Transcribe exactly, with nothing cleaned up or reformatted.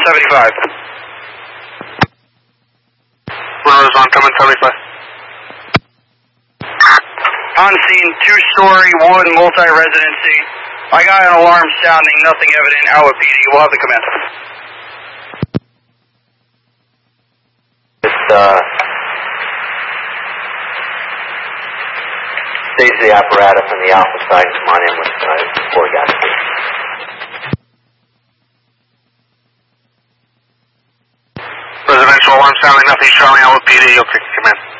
seventy-five. Windows on, coming seventy-five. On scene, two-story wood multi-residency. I got an alarm sounding, nothing evident. Iowa P D, we'll have the command. It's, uh, stage the apparatus on the alpha side. Come on in with, uh, four guys. Residential alarm sounding, nothing showing. Iowa P D, okay, command.